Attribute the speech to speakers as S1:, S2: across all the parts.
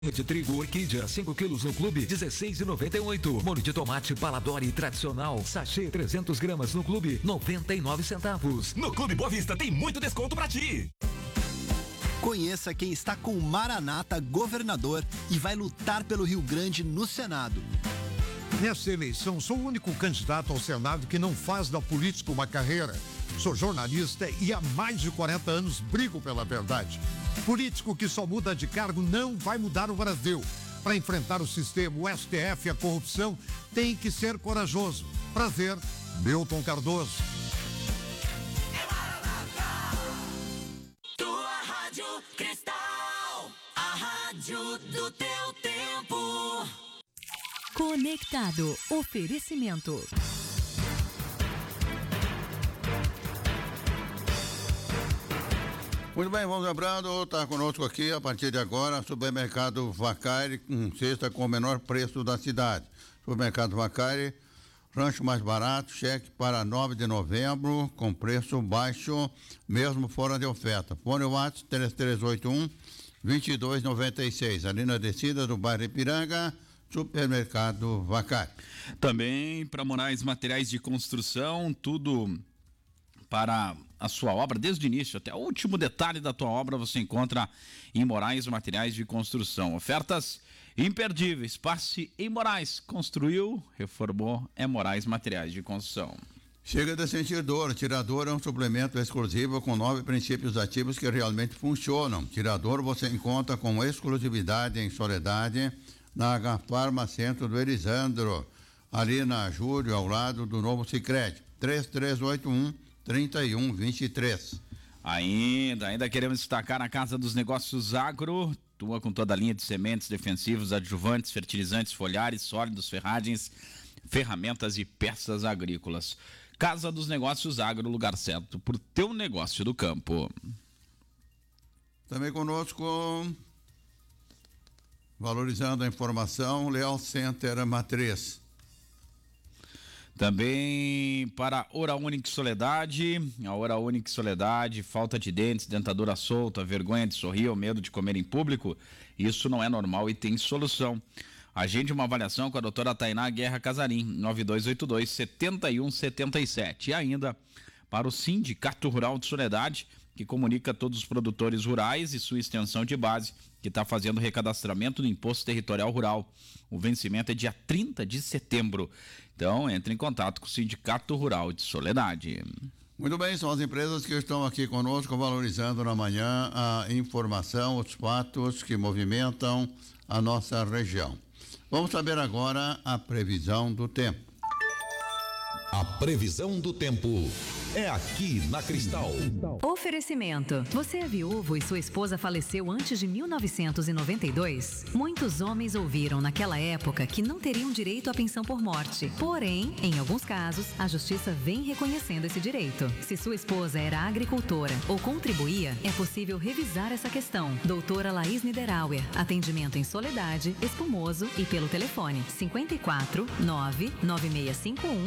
S1: De trigo Orquídea, 5 quilos no clube, 16,98. Molho de tomate Paladori tradicional, sachê 300 gramas no clube, 99 centavos.
S2: No Clube Boa Vista tem muito desconto pra ti.
S3: Conheça quem está com o Maranata governador e vai lutar pelo Rio Grande no Senado.
S4: Nessa eleição, sou o único candidato ao Senado que não faz da política uma carreira. Sou jornalista e há mais de 40 anos brigo pela verdade. Político que só muda de cargo não vai mudar o Brasil. Para enfrentar o sistema, o STF e a corrupção, tem que ser corajoso. Prazer, Milton Cardoso.
S5: Tua Rádio Cristal, a rádio do teu tempo.
S6: Conectado, oferecimento.
S7: Muito bem, vamos lembrando, está conosco aqui a partir de agora, Supermercado Vacari, cesta com o menor preço da cidade. Supermercado Vacari, rancho mais barato, cheque para 9 de novembro, com preço baixo, mesmo fora de oferta. Fone WhatsApp 3381-2296, ali na descida do bairro Ipiranga, Supermercado Vacari.
S8: Também para Moraes Materiais de Construção, tudo para a sua obra, desde o início até o último detalhe da tua obra você encontra em Moraes Materiais de Construção. Ofertas imperdíveis. Passe em Moraes. Construiu, reformou, é Moraes Materiais de Construção.
S7: Chega de sentir dor. Tirador é um suplemento exclusivo com 9 princípios ativos que realmente funcionam. Tirador você encontra com exclusividade em Soledade, na H-Farma Centro do Elisandro, ali na Júlio, ao lado do novo Sicredi. 3381-3123.
S8: Ainda queremos destacar a Casa dos Negócios Agro, atua com toda a linha de sementes, defensivos, adjuvantes, fertilizantes, foliares, sólidos, ferragens, ferramentas e peças agrícolas. Casa dos Negócios Agro, lugar certo por teu negócio do campo.
S7: Também conosco, valorizando a informação, Leal Center Matriz.
S8: Também para Hora Única Soledade, a Hora Única Soledade, falta de dentes, dentadura solta, vergonha de sorrir ou medo de comer em público, isso não é normal e tem solução. Agende uma avaliação com a doutora Tainá Guerra Casarim, 9282-7177. E ainda para o Sindicato Rural de Soledade, que comunica a todos os produtores rurais e sua extensão de base, que está fazendo recadastramento do Imposto Territorial Rural. O vencimento é dia 30 de setembro. Então, entre em contato com o Sindicato Rural de Soledade.
S7: Muito bem, são as empresas que estão aqui conosco, valorizando na manhã a informação, os fatos que movimentam a nossa região. Vamos saber agora a previsão do tempo.
S2: A previsão do tempo é aqui na Cristal.
S6: Oferecimento. Você é viúvo e sua esposa faleceu antes de 1992? Muitos homens ouviram naquela época que não teriam direito à pensão por morte. Porém, em alguns casos, a justiça vem reconhecendo esse direito. Se sua esposa era agricultora ou contribuía, é possível revisar essa questão. Doutora Laís Niederauer. Atendimento em Soledade, Espumoso e pelo telefone 54 99651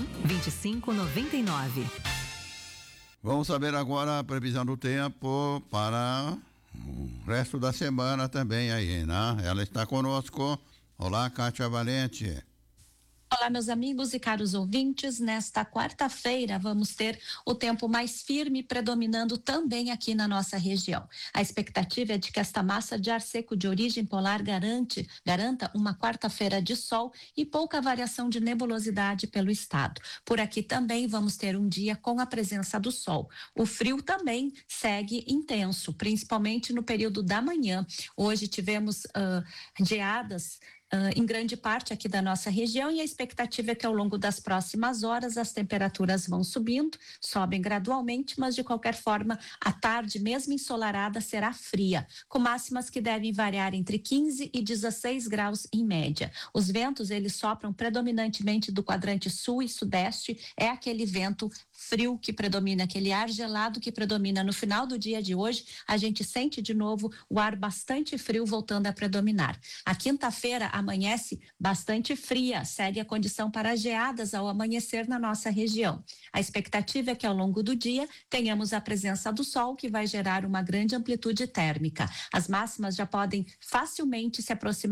S6: 2599.
S7: Vamos saber agora a previsão do tempo para o resto da semana também aí, né? Ela está conosco. Olá, Kátia Valente.
S9: Olá, meus amigos e caros ouvintes. Nesta quarta-feira vamos ter o tempo mais firme predominando também aqui na nossa região. A expectativa é de que esta massa de ar seco de origem polar garanta uma quarta-feira de sol e pouca variação de nebulosidade pelo estado. Por aqui também vamos ter um dia com a presença do sol. O frio também segue intenso, principalmente no período da manhã. Hoje tivemos geadas em grande parte aqui da nossa região e a expectativa é que ao longo das próximas horas as temperaturas vão subindo, sobem gradualmente, mas de qualquer forma a tarde, mesmo ensolarada, será fria, com máximas que devem variar entre 15 e 16 graus em média. Os ventos, eles sopram predominantemente do quadrante sul e sudeste, é aquele vento frio que predomina, aquele ar gelado que predomina. No final do dia de hoje, a gente sente de novo o ar bastante frio voltando a predominar. A quinta-feira, a amanhece bastante fria, segue a condição para geadas ao amanhecer na nossa região. A expectativa é que ao longo do dia tenhamos a presença do sol, que vai gerar uma grande amplitude térmica. As máximas já podem facilmente se aproximar